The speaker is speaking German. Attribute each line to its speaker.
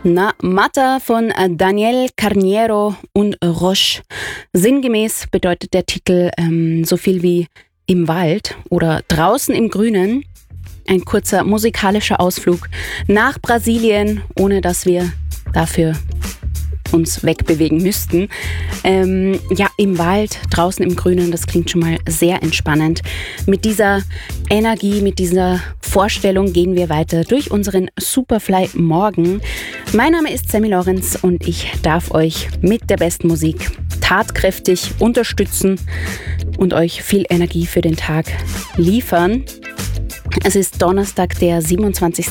Speaker 1: Na, Mata von Daniel Carniero und Roche. Sinngemäß bedeutet der Titel so viel wie im Wald oder draußen im Grünen. Ein kurzer musikalischer Ausflug nach Brasilien, ohne dass wir dafür uns wegbewegen müssten. Im Wald, draußen im Grünen, das klingt schon mal sehr entspannend. Mit dieser Energie, mit dieser Vorstellung gehen wir weiter durch unseren Superfly Morgen. Mein Name ist Sammy Lorenz und ich darf euch mit der besten Musik tatkräftig unterstützen und euch viel Energie für den Tag liefern. Es ist Donnerstag, der 27.